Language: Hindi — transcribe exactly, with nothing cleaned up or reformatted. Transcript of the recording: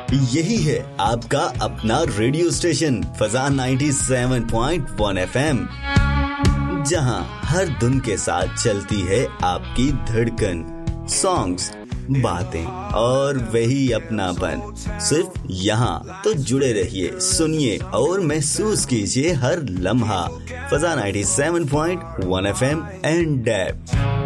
यही है आपका अपना radio station Fazan ninety seven point one FM, जहां हर धुन के साथ चलती है आपकी धड़कन। सॉन्ग्स, बातें और वही अपनापन, सिर्फ यहाँ तो जुड़े रहिए, सुनिए और महसूस कीजिए हर लम्हा। Fazan ninety seven point one FM and dab.